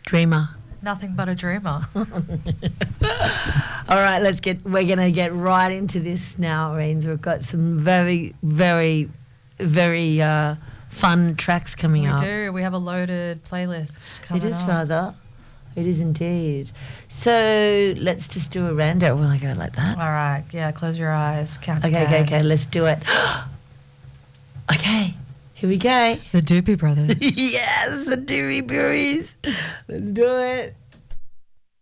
Dreamer. Nothing but a dreamer. All right, we're going to get right into this now, Reens. We've got some very, very, very fun tracks coming up. We do. We have a loaded playlist coming up. It is rather. It is indeed. So let's just do a rando. Will I go like that? All right. Yeah, close your eyes. Count to 10. Okay. Let's do it. Okay. Here we go. The Doobie Brothers. Yes, the Doobie Brothers. Let's do it.